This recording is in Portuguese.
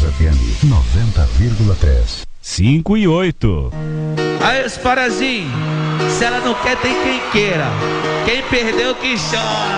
FM 90,3. 5 e 8. Aí, os parazinhos, se ela não quer, tem quem queira. Quem perdeu que chora.